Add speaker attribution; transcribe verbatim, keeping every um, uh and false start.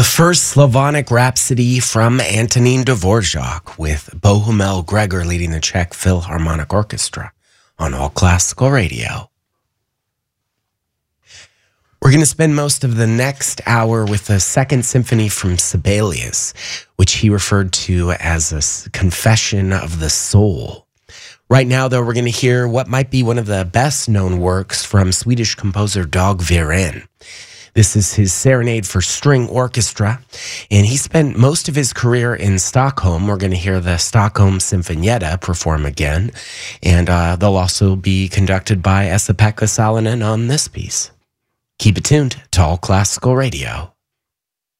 Speaker 1: The first Slavonic Rhapsody from Antonín Dvorak, with Bohumil Gregor leading the Czech Philharmonic Orchestra on All Classical Radio. We're going to spend most of the next hour with the Second Symphony from Sibelius, which he referred to as a confession of the soul. Right now, though, we're going to hear what might be one of the best-known works from Swedish composer Dag Viren. This is his Serenade for String Orchestra, and he spent most of his career in Stockholm. We're going to hear the Stockholm Sinfonietta perform again, and uh, they'll also be conducted by Esa-Pekka Salonen on this piece. Keep it tuned to All Classical Radio.